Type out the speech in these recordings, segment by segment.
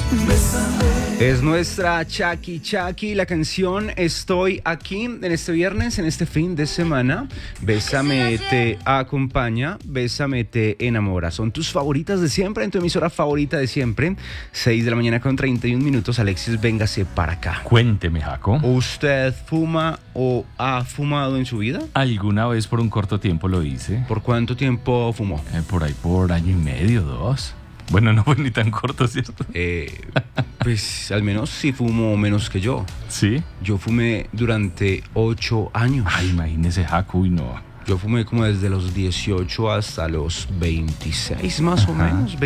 Es nuestra Chucky Chucky, la canción Estoy aquí en este viernes, en este fin de semana. Bésame te acompaña, Bésame te enamora. Son tus favoritas de siempre, en tu emisora favorita de siempre. 6 de la mañana con 31 minutos. Alexis, véngase para acá. Cuénteme, Jaco. ¿Usted fuma o ha fumado en su vida? Alguna vez por un corto tiempo lo hice. ¿Por cuánto tiempo fumó? Por ahí por año y medio, 2. Bueno, no fue ni tan corto, ¿cierto? Pues al menos sí fumo menos que yo. ¿Sí? Yo fumé durante 8 años. Ay, imagínese, Jaco, y no. Yo fumé como desde los 18 hasta los 26, más o menos,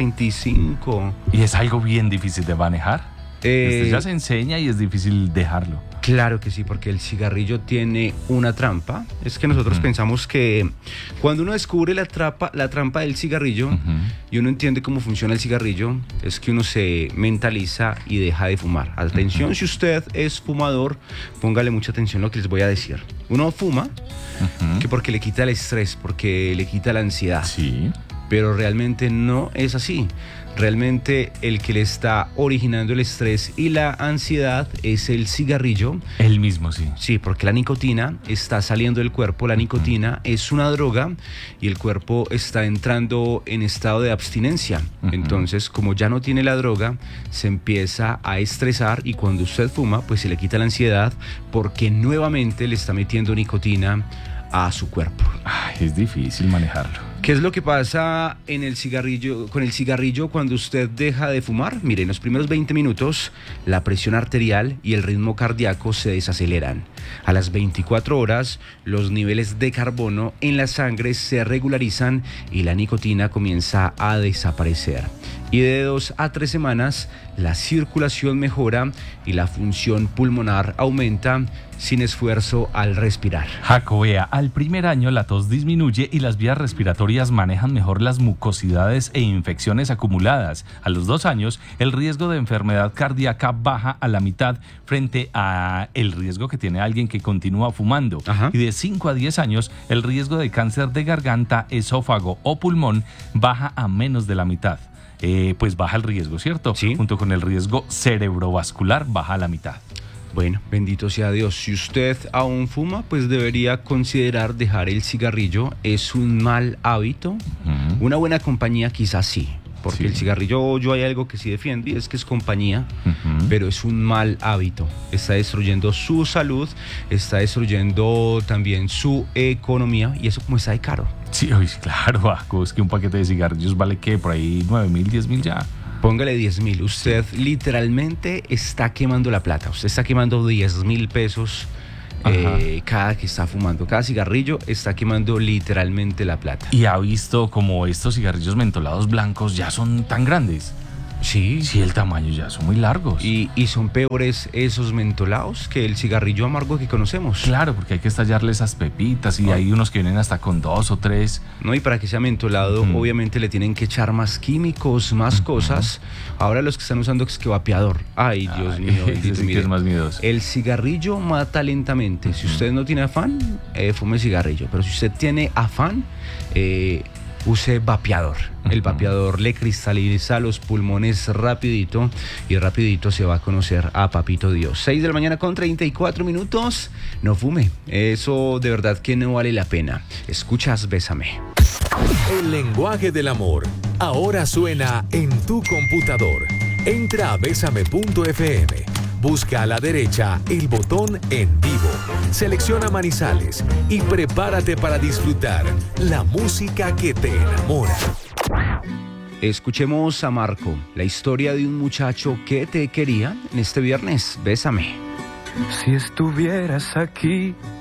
25. ¿Y es algo bien difícil de manejar? Usted ya se enseña y es difícil dejarlo. Claro que sí, porque el cigarrillo tiene una trampa. Es que nosotros pensamos que cuando uno descubre la trampa del cigarrillo y uno entiende cómo funciona el cigarrillo, es que uno se mentaliza y deja de fumar. Atención, si usted es fumador, póngale mucha atención a lo que les voy a decir. Uno fuma que porque le quita el estrés, porque le quita la ansiedad. Sí. Pero realmente no es así. Realmente el que le está originando el estrés y la ansiedad es el cigarrillo. El mismo, sí. Sí, porque la nicotina está saliendo del cuerpo. La nicotina es una droga y el cuerpo está entrando en estado de abstinencia. Entonces, como ya no tiene la droga, se empieza a estresar y cuando usted fuma, pues se le quita la ansiedad porque nuevamente le está metiendo nicotina a su cuerpo. Ay, es difícil manejarlo. ¿Qué es lo que pasa en el cigarrillo, con el cigarrillo cuando usted deja de fumar? Mire, en los primeros 20 minutos la presión arterial y el ritmo cardíaco se desaceleran. A las 24 horas los niveles de carbono en la sangre se regularizan y la nicotina comienza a desaparecer. Y de 2 a 3 semanas la circulación mejora y la función pulmonar aumenta sin esfuerzo al respirar. Jaco, vea, al primer año la tos disminuye y las vías respiratorias manejan mejor las mucosidades e infecciones acumuladas. A los 2 años, el riesgo de enfermedad cardíaca baja a la mitad frente a el riesgo que tiene alguien que continúa fumando. Y de 5 a 10 años, el riesgo de cáncer de garganta, esófago o pulmón baja a menos de la mitad. Pues baja el riesgo, ¿cierto? Sí. Junto con el riesgo cerebrovascular baja a la mitad. Bueno, bendito sea Dios. Si usted aún fuma, pues debería considerar dejar el cigarrillo. ¿Es un mal hábito? Una buena compañía quizás sí. Porque el cigarrillo, yo hay algo que sí defiendo y es que es compañía, pero es un mal hábito. Está destruyendo su salud, está destruyendo también su economía y eso como está de caro. Sí, claro, Jaco, es que un paquete de cigarrillos vale ¿qué? Por ahí 9.000, 10.000 ya. Póngale 10.000. Usted literalmente está quemando la plata. Usted está quemando 10.000 pesos cada que está fumando. Cada cigarrillo está quemando literalmente la plata. ¿Y ha visto como estos cigarrillos mentolados blancos ya son tan grandes? Sí. Sí, el tamaño ya son muy largos. Y son peores esos mentolados que el cigarrillo amargo que conocemos. Claro, porque hay que estallarle esas pepitas y hay unos que vienen hasta con 2 o 3. No, y para que sea mentolado, obviamente le tienen que echar más químicos, más cosas. Ahora los que están usando es que vapeador. Ay, Dios mío. Ese sí es más miedoso. El cigarrillo mata lentamente. Si usted no tiene afán, fume cigarrillo. Pero si usted tiene afán, use vapeador. El vapeador le cristaliza los pulmones rapidito y rapidito se va a conocer a Papito Dios. 6 de la mañana con 34 minutos. No fume. Eso de verdad que no vale la pena. Escuchas Bésame. El lenguaje del amor ahora suena en tu computador. Entra a bésame.fm. Busca a la derecha el botón En Vivo, selecciona Manizales y prepárate para disfrutar la música que te enamora. Escuchemos a Marco, la historia de un muchacho que te quería en este viernes. Bésame. Si estuvieras aquí